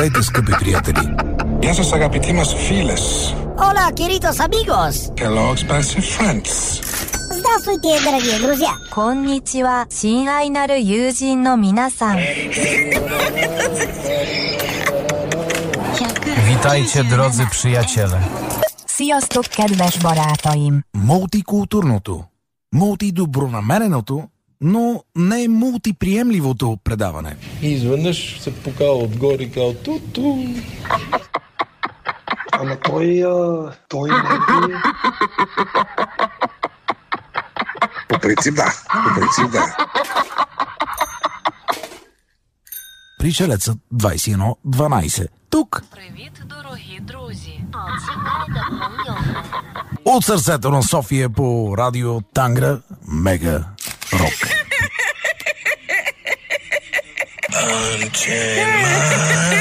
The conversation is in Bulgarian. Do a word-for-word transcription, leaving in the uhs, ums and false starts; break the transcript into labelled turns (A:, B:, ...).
A: Здравейте, скъпи приятели!
B: Γεια σας αγαπητοί μας φίλες.
C: Hola, queridos amigos.
B: Hello, expensive friends.
C: Здравствуйте, дорогие друзья.
D: こんにちは、親愛なる友人の皆さん。
E: Witajcie, drodzy przyjaciele.
D: Sziasztok, kedves barátaim.
A: Мултикултурното, мултидобронамереното, но не мултиприемливото предаване.
F: И изведнъж се покава отгоре и казва ту-ту.
G: Ама той, а, той не е...
B: По принцип да, по принцип да.
A: Пришелецът двайсет и едно дванайсет. Тук.
H: Привіт, дорогі друзі.
A: От сърцето на София по радио Тангра Мега Рок.
B: Unchain my